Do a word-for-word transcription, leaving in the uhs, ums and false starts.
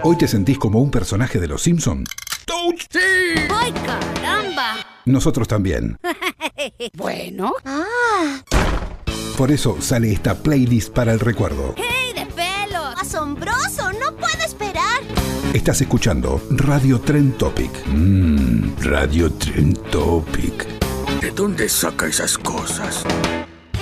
¿Hoy te sentís como un personaje de Los Simpson? ¡Sí! ¡Ay, caramba! Nosotros también. Bueno. Ah. Por eso sale esta playlist para el recuerdo. ¡Hey, de pelos! ¡Asombroso! ¡No puedo esperar! Estás escuchando Radio Trend Topic. Mmm, Radio Trend Topic. ¿De dónde saca esas cosas?